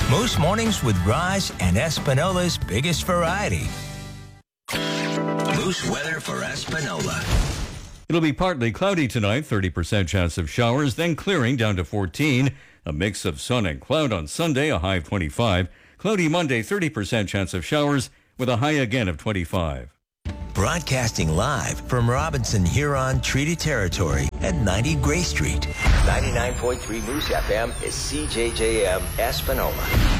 Moose Mornings with Raj and Espinola's biggest variety. Moose weather for Espinola. It'll be partly cloudy tonight, 30% chance of showers, then clearing down to 14. A mix of sun and cloud on Sunday, a high of 25. Cloudy Monday, 30% chance of showers with a high again of 25. Broadcasting live from Robinson Huron Treaty Territory at 90 Gray Street. 99.3 Moose FM is CJJM Espinola.